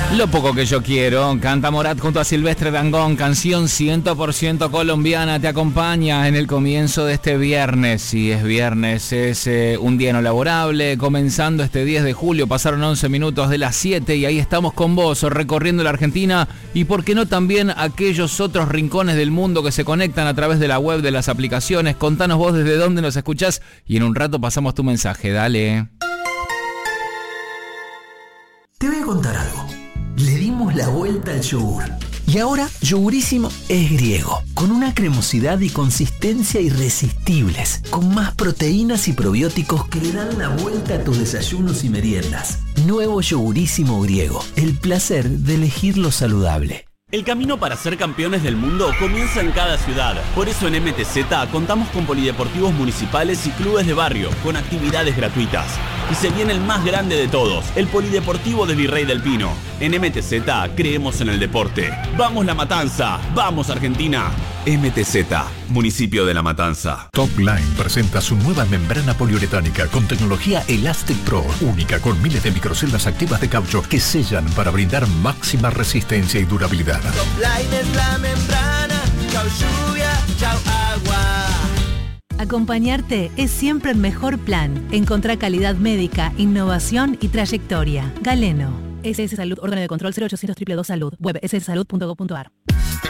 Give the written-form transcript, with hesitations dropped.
Lo poco que yo quiero, canta Morat junto a Silvestre Dangond, canción 100% colombiana, te acompaña en el comienzo de este viernes. Si es viernes, es un día no laborable, comenzando este 10 de julio, pasaron 11 minutos de las 7 y ahí estamos con vos, recorriendo la Argentina y por qué no también aquellos otros rincones del mundo que se conectan a través de la web, de las aplicaciones. Contanos vos desde dónde nos escuchás y en un rato pasamos tu mensaje, dale. Te voy a contar algo. Le dimos la vuelta al yogur. Y ahora Yogurísimo es griego, con una cremosidad y consistencia irresistibles, con más proteínas y probióticos que le dan la vuelta a tus desayunos y meriendas. Nuevo Yogurísimo griego, el placer de elegir lo saludable. El camino para ser campeones del mundo comienza en cada ciudad. Por eso en MTZ contamos con polideportivos municipales y clubes de barrio, con actividades gratuitas. Y se viene el más grande de todos, el Polideportivo de Virrey del Pino. En MTZ creemos en el deporte. ¡Vamos La Matanza! ¡Vamos Argentina! MTZ, municipio de La Matanza. Topline presenta su nueva membrana poliuretánica con tecnología Elastic Pro, única con miles de microceldas activas de caucho que sellan para brindar máxima resistencia y durabilidad. Topline es la membrana, chau lluvia, chau agua. Acompañarte es siempre el mejor plan. Encontrá calidad médica, innovación y trayectoria. Galeno. SS Salud, órgano de control 0800 222 Salud. Web sssalud.gov.ar.